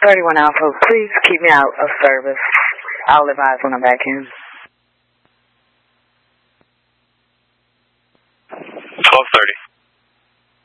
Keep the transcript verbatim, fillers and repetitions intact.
thirty-one Alpha, please keep me out of service. I'll advise when I'm back in. twelve thirty.